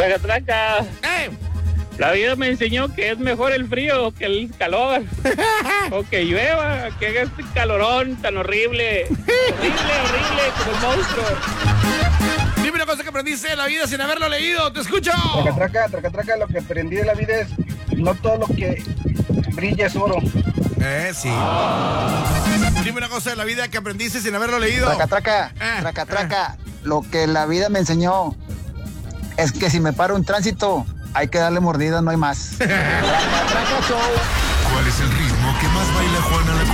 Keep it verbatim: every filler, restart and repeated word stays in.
Traca, traca. ¡Eh! La vida me enseñó que es mejor el frío que el calor. O que llueva, que haga este calorón tan horrible. Horrible, horrible, como el monstruo. Dime una cosa que aprendiste de la vida sin haberlo leído. ¡Te escucho! Traca, traca, traca, traca, lo que aprendí de la vida es no todo lo que brilla es oro. Eh, sí. Dime una cosa de la vida que aprendiste sin haberlo leído. Traca, traca, Eh, traca, traca. Lo que la vida me enseñó es que si me paro un tránsito, hay que darle mordida, no hay más. Traca, traca, show. ¿Cuál es el ritmo que más baila Juana la